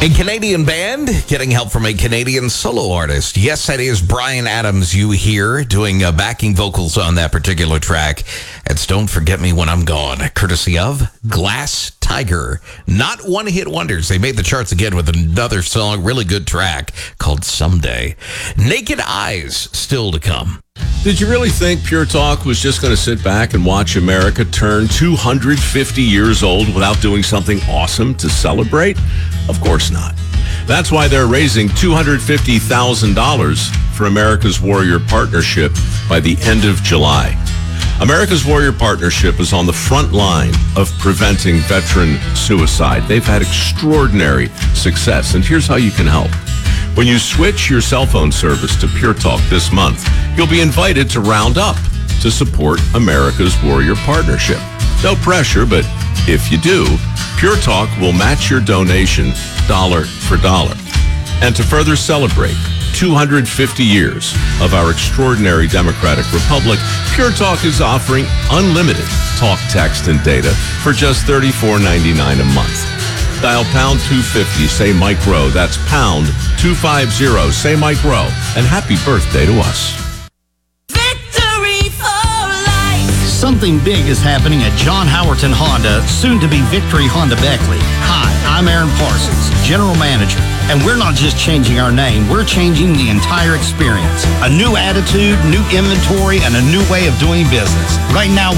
A Canadian band getting help from a Canadian solo artist. Yes, that is Bryan Adams you hear doing backing vocals on that particular track. It's Don't Forget Me When I'm Gone, courtesy of Glass Tiger. Not one-hit wonders. They made the charts again with another song, really good track called Someday. Naked Eyes still to come. Did you really think Pure Talk was just going to sit back and watch America turn 250 years old without doing something awesome to celebrate? Of course not. That's why they're raising $250,000 for America's Warrior Partnership by the end of July. America's Warrior Partnership is on the front line of preventing veteran suicide. They've had extraordinary success, and here's how you can help. When you switch your cell phone service to Pure Talk this month, you'll be invited to round up to support America's Warrior Partnership. No pressure, but if you do, Pure Talk will match your donation dollar for dollar. And to further celebrate 250 years of our extraordinary democratic republic, Pure Talk is offering unlimited talk, text, and data for just $34.99 a month. Dial pound 250, say Mike Rowe. That's pound 250, say Mike Rowe. And happy birthday to us. Victory for life. Something big is happening at John Howerton Honda, soon to be Victory Honda Beckley. Hi, I'm Aaron Parsons, General Manager. And we're not just changing our name, we're changing the entire experience. A new attitude, new inventory, and a new way of doing business. Right now,